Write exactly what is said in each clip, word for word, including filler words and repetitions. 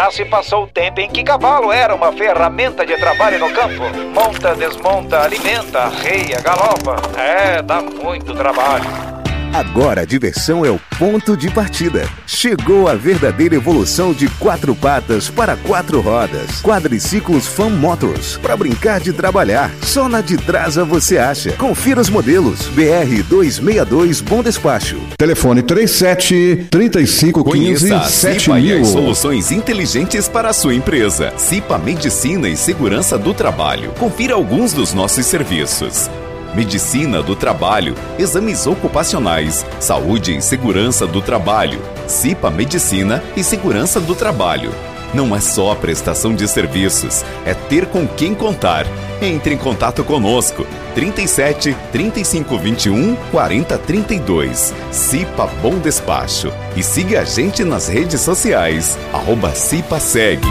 Já se passou o tempo em que cavalo era uma ferramenta de trabalho no campo. Monta, desmonta, alimenta, arreia, galopa. É, dá muito trabalho. Agora a diversão é o ponto de partida. Chegou a verdadeira evolução de quatro patas para quatro rodas. Quadriciclos Fan Motors. Para brincar de trabalhar. Só na Didrasa você acha. Confira os modelos. B R duzentos e sessenta e dois Bom Despacho. Telefone trinta e sete, trinta e cinco, quinze, sete mil. Conheça a Cipa e as soluções inteligentes para a sua empresa. Cipa Medicina e Segurança do Trabalho. Confira alguns dos nossos serviços. Medicina do Trabalho, exames ocupacionais, saúde e segurança do trabalho. Cipa Medicina e Segurança do Trabalho. Não é só a prestação de serviços, é ter com quem contar. Entre em contato conosco. trinta e sete, trinta e cinco, vinte e um, quarenta, trinta e dois. Cipa Bom Despacho. E siga a gente nas redes sociais. Arroba Cipa Segue.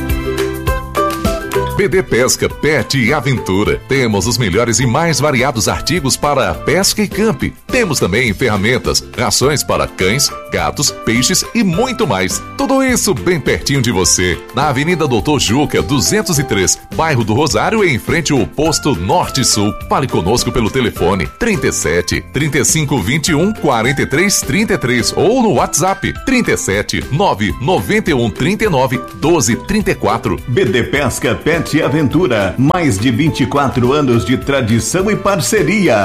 B D Pesca, Pet e Aventura. Temos os melhores e mais variados artigos para pesca e camp. Temos também ferramentas, rações para cães, gatos, peixes e muito mais. Tudo isso bem pertinho de você. Na Avenida Doutor Juca, duzentos e três, bairro do Rosário, em frente ao posto Norte-Sul. Fale conosco pelo telefone trinta e sete, trinta e cinco, vinte e um, quarenta e três, trinta e três ou no WhatsApp trinta e sete, nove nove um, trinta e nove, doze, trinta e quatro. B D Pesca, Pet e Aventura, mais de vinte e quatro anos de tradição e parceria.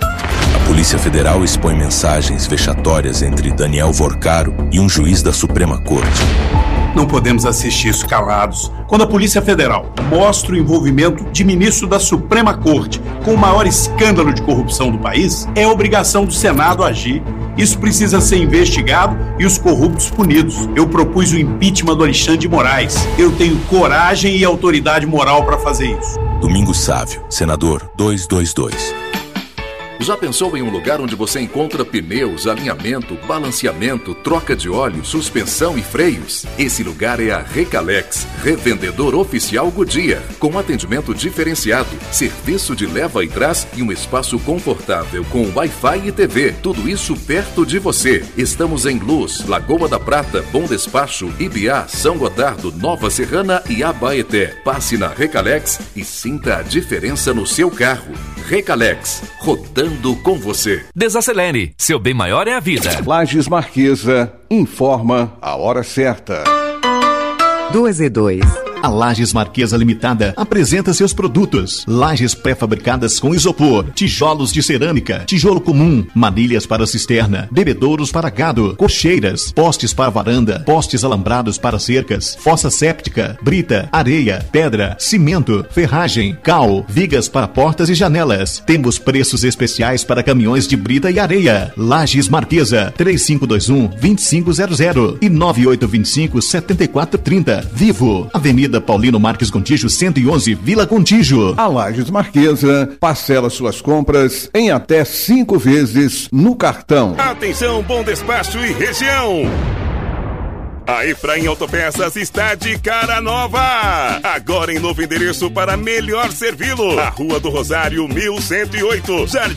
A Polícia Federal expõe mensagens vexatórias entre Daniel Vorcaro e um juiz da Suprema Corte. Não podemos assistir isso calados. Quando a Polícia Federal mostra o envolvimento de ministro da Suprema Corte com o maior escândalo de corrupção do país, é obrigação do Senado agir. Isso precisa ser investigado e os corruptos punidos. Eu propus o impeachment do Alexandre de Moraes. Eu tenho coragem e autoridade moral para fazer isso. Domingos Sávio, senador duzentos e vinte e dois. Já pensou em um lugar onde você encontra pneus, alinhamento, balanceamento, troca de óleo, suspensão e freios? Esse lugar é a Recalex, revendedor oficial Goodyear, com atendimento diferenciado, serviço de leva e trás e um espaço confortável com Wi-Fi e T V. Tudo isso perto de você. Estamos em Luz, Lagoa da Prata, Bom Despacho, Ibiá, São Gotardo, Nova Serrana e Abaeté. Passe na Recalex e sinta a diferença no seu carro. Recalex, rodando com você. Desacelere, seu bem maior é a vida. Lages Marquesa informa a hora certa. Duas e dois. A Lages Marquesa Limitada apresenta seus produtos. Lajes pré-fabricadas com isopor, tijolos de cerâmica, tijolo comum, manilhas para cisterna, bebedouros para gado, cocheiras, postes para varanda, postes alambrados para cercas, fossa séptica, brita, areia, pedra, cimento, ferragem, cal, vigas para portas e janelas. Temos preços especiais para caminhões de brita e areia. Lages Marquesa, três cinco dois um, dois cinco zero zero e nove oito dois cinco, sete quatro três zero. Vivo, Avenida Paulino Marques Contígio, cento e onze, Vila Contígio. A Lages Marquesa parcela suas compras em até cinco vezes no cartão. Atenção, Bom Despacho e região. A Efraim Autopeças está de cara nova. Agora em novo endereço para melhor servi-lo. A Rua do Rosário, mil cento e oito, Jardim